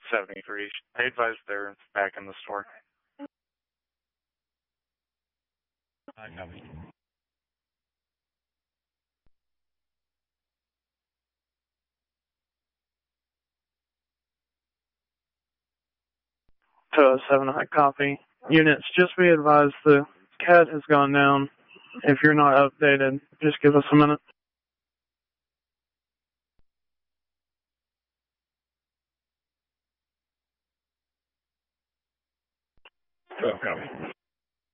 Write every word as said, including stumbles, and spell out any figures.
seventy-three. I advise they're back in the store. I copy. two oh seven, I copy. Units, just be advised the cat has gone down. If you're not updated, just give us a minute. twelve, copy.